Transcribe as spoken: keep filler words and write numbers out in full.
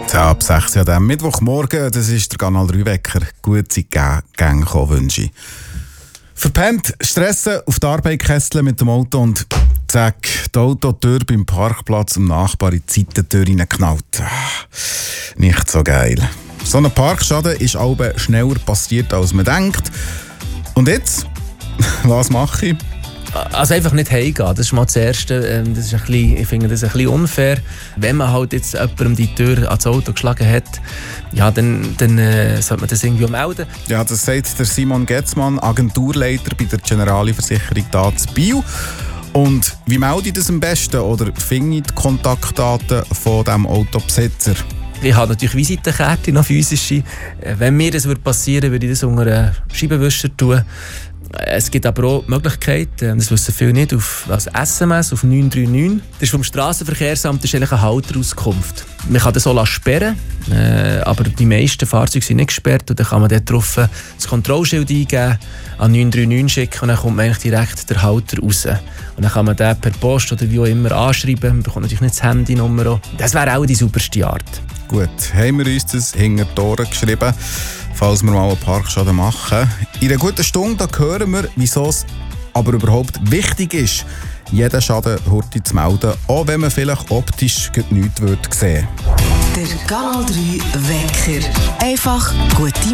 Ab sechs Uhr am Mittwochmorgen, das ist der Kanal drei Wecker. Gute Gänge wünsche ich. Verpennt, stressen, auf die Arbeit kesseln mit dem Auto und zack, die Autotür beim Parkplatz am Nachbar in die Seitentür reingeknallt. Nicht so geil. So ein Parkschaden ist auch schneller passiert, als man denkt. Und jetzt? Was mache ich? Also einfach nicht heimgehen, das ist mal das Erste. Das ist ein bisschen, ich finde das ein bisschen unfair. Wenn man halt jetzt jemandem die Tür ans Auto geschlagen hat, ja, dann, dann äh, sollte man das irgendwie melden. Ja, das sagt der Simon Getzmann, Agenturleiter bei der Generali-Versicherung da in Biel. Und wie melde ich das am besten? Oder finde ich die Kontaktdaten von diesem Autobesitzer? Ich habe natürlich Visitenkärtchen, noch physische. Wenn mir das passieren würde, würde ich das unter einen Scheibenwischer tun. Es gibt aber auch die Möglichkeit, das wissen viele nicht, auf als S M S auf neun drei neun. Das ist vom Strassenverkehrsamt, das ist eigentlich eine Halterauskunft. Man kann das auch sperren, äh, aber die meisten Fahrzeuge sind nicht gesperrt. Und dann kann man dort drauf das Kontrollschild eingeben, an neun drei neun schicken und dann kommt man eigentlich direkt der Halter raus. Und dann kann man den per Post oder wie auch immer anschreiben. Man bekommt natürlich nicht das Handynummer. Das wäre auch die superste Art. Gut, haben wir uns das hinter die Ohren geschrieben, falls wir mal einen Parkschaden machen. In einer guten Stunde hören wir, wieso es aber überhaupt wichtig ist, jeden Schaden hurtig zu melden, auch wenn man vielleicht optisch nichts sehen würde. Der Kanal drei Wecker. Einfach gute